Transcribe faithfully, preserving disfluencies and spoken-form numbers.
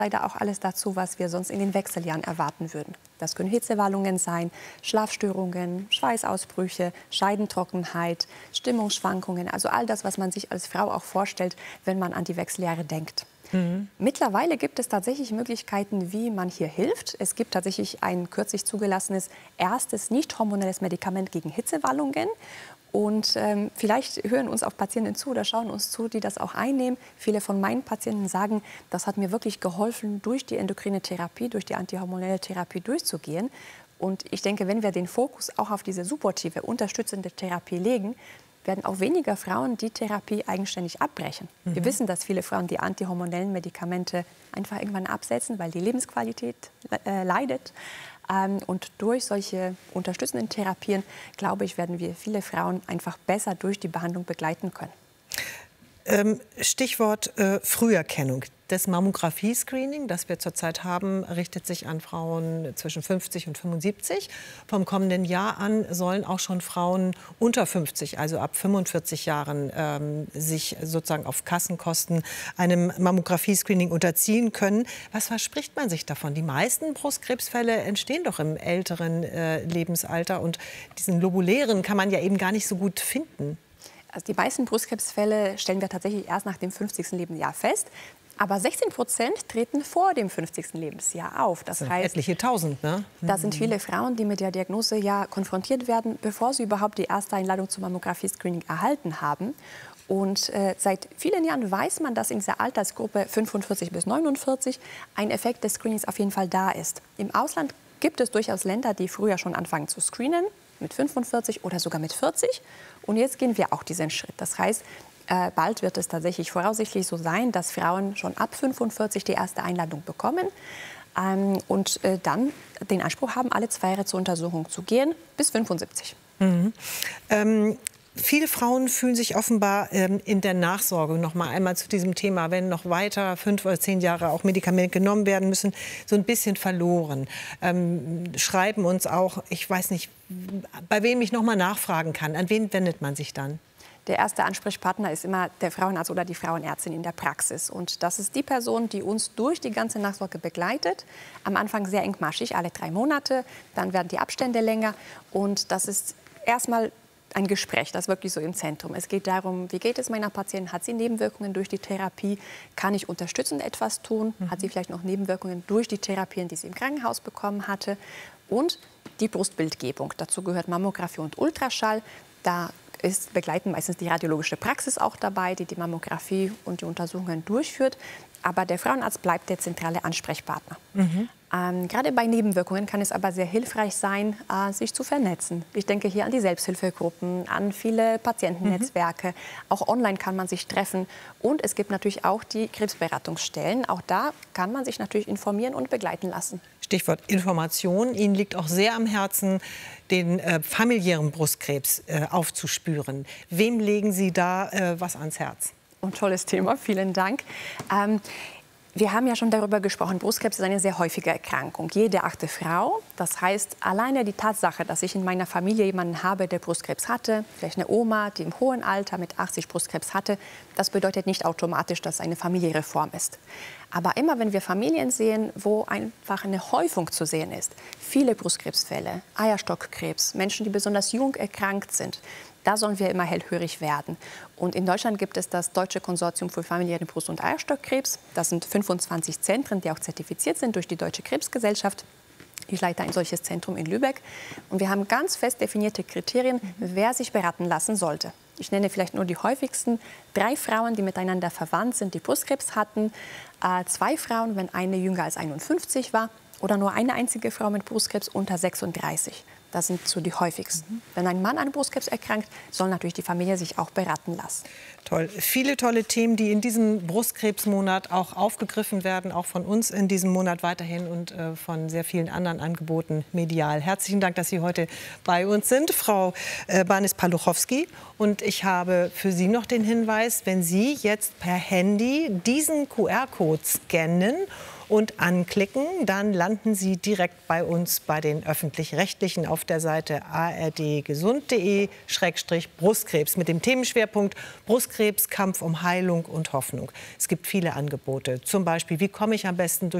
leider auch alles dazu, was wir sonst in den Wechseljahren erwarten würden. Das können Hitzewallungen sein, Schlafstörungen, Schweißausbrüche, Scheidentrockenheit, Stimmungsschwankungen, also all das, was man sich als Frau auch vorstellt, wenn man an die Wechseljahre denkt. Mhm. Mittlerweile gibt es tatsächlich Möglichkeiten, wie man hier hilft. Es gibt tatsächlich ein kürzlich zugelassenes erstes nicht hormonelles Medikament gegen Hitzewallungen. Und ähm, vielleicht hören uns auch Patienten zu oder schauen uns zu, die das auch einnehmen. Viele von meinen Patienten sagen, das hat mir wirklich geholfen, durch die endokrine Therapie, durch die antihormonelle Therapie durchzugehen. Und ich denke, wenn wir den Fokus auch auf diese supportive, unterstützende Therapie legen, werden auch weniger Frauen die Therapie eigenständig abbrechen. Mhm. Wir wissen, dass viele Frauen die antihormonellen Medikamente einfach irgendwann absetzen, weil die Lebensqualität äh, leidet. Ähm, und durch solche unterstützenden Therapien, glaube ich, werden wir viele Frauen einfach besser durch die Behandlung begleiten können. Ähm, Stichwort äh, Früherkennung. Das Mammographie-Screening, das wir zurzeit haben, richtet sich an Frauen zwischen fünfzig und fünfundsiebzig. Vom kommenden Jahr an sollen auch schon Frauen unter fünfzig, also ab fünfundvierzig Jahren, ähm, sich sozusagen auf Kassenkosten einem Mammographie-Screening unterziehen können. Was verspricht man sich davon? Die meisten Brustkrebsfälle entstehen doch im älteren äh, Lebensalter und diesen Lobulären kann man ja eben gar nicht so gut finden. Also die meisten Brustkrebsfälle stellen wir tatsächlich erst nach dem fünfzigsten Lebensjahr fest. Aber sechzehn Prozent treten vor dem fünfzigsten Lebensjahr auf. Das, das heißt, etliche Tausend, ne? Da sind viele Frauen, die mit der Diagnose ja konfrontiert werden, bevor sie überhaupt die erste Einladung zum Mammographie-Screening erhalten haben. Und äh, seit vielen Jahren weiß man, dass in dieser Altersgruppe fünfundvierzig bis neunundvierzig ein Effekt des Screenings auf jeden Fall da ist. Im Ausland gibt es durchaus Länder, die früher schon anfangen zu screenen, mit fünfundvierzig oder sogar mit vierzig. Und jetzt gehen wir auch diesen Schritt. Das heißt, Äh, bald wird es tatsächlich voraussichtlich so sein, dass Frauen schon ab fünfundvierzig die erste Einladung bekommen ähm, und äh, dann den Anspruch haben, alle zwei Jahre zur Untersuchung zu gehen, bis fünfundsiebzig. Mhm. Ähm Viele Frauen fühlen sich offenbar ähm, in der Nachsorge, noch mal einmal zu diesem Thema, wenn noch weiter fünf oder zehn Jahre auch Medikamente genommen werden müssen, so ein bisschen verloren. Ähm, schreiben uns auch, ich weiß nicht, bei wem ich noch mal nachfragen kann. An wen wendet man sich dann? Der erste Ansprechpartner ist immer der Frauenarzt oder die Frauenärztin in der Praxis. Und das ist die Person, die uns durch die ganze Nachsorge begleitet. Am Anfang sehr engmaschig, alle drei Monate. Dann werden die Abstände länger. Und das ist erstmal ein Gespräch, das ist wirklich so im Zentrum. Es geht darum, wie geht es meiner Patientin? Hat sie Nebenwirkungen durch die Therapie? Kann ich unterstützend etwas tun? Mhm. Hat sie vielleicht noch Nebenwirkungen durch die Therapien, die sie im Krankenhaus bekommen hatte? Und die Brustbildgebung. Dazu gehört Mammographie und Ultraschall. Da ist begleiten meistens die radiologische Praxis auch dabei, die die Mammographie und die Untersuchungen durchführt. Aber der Frauenarzt bleibt der zentrale Ansprechpartner. Mhm. Ähm, gerade bei Nebenwirkungen kann es aber sehr hilfreich sein, äh, sich zu vernetzen. Ich denke hier an die Selbsthilfegruppen, an viele Patientennetzwerke. Mhm. Auch online kann man sich treffen. Und es gibt natürlich auch die Krebsberatungsstellen. Auch da kann man sich natürlich informieren und begleiten lassen. Stichwort Information. Ihnen liegt auch sehr am Herzen, den äh, familiären Brustkrebs äh, aufzuspüren. Wem legen Sie da äh, was ans Herz? Ein tolles Thema, vielen Dank. Ähm, wir haben ja schon darüber gesprochen, Brustkrebs ist eine sehr häufige Erkrankung. Jede achte Frau. Das heißt, alleine die Tatsache, dass ich in meiner Familie jemanden habe, der Brustkrebs hatte, vielleicht eine Oma, die im hohen Alter mit achtzig Brustkrebs hatte, das bedeutet nicht automatisch, dass eine familiäre Form ist. Aber immer wenn wir Familien sehen, wo einfach eine Häufung zu sehen ist, viele Brustkrebsfälle, Eierstockkrebs, Menschen, die besonders jung erkrankt sind, da sollen wir immer hellhörig werden. Und in Deutschland gibt es das Deutsche Konsortium für familiären Brust- und Eierstockkrebs. Das sind fünfundzwanzig Zentren, die auch zertifiziert sind durch die Deutsche Krebsgesellschaft. Ich leite ein solches Zentrum in Lübeck. Und wir haben ganz fest definierte Kriterien, wer sich beraten lassen sollte. Ich nenne vielleicht nur die häufigsten. Drei Frauen, die miteinander verwandt sind, die Brustkrebs hatten. Äh, zwei Frauen, wenn eine jünger als einundfünfzig war. Oder nur eine einzige Frau mit Brustkrebs unter sechsunddreißig. Das sind so die häufigsten. Mhm. Wenn ein Mann an Brustkrebs erkrankt, soll natürlich die Familie sich auch beraten lassen. Toll. Viele tolle Themen, die in diesem Brustkrebsmonat auch aufgegriffen werden, auch von uns in diesem Monat weiterhin und äh, von sehr vielen anderen Angeboten medial. Herzlichen Dank, dass Sie heute bei uns sind, Frau äh, Barnis-Paluchowski. Und ich habe für Sie noch den Hinweis, wenn Sie jetzt per Handy diesen Q R-Code scannen und anklicken. Dann landen Sie direkt bei uns bei den Öffentlich-Rechtlichen auf der Seite a r d gesund punkt d e Schrägstrich Brustkrebs mit dem Themenschwerpunkt Brustkrebs, Kampf um Heilung und Hoffnung. Es gibt viele Angebote, zum Beispiel, wie komme ich am besten durch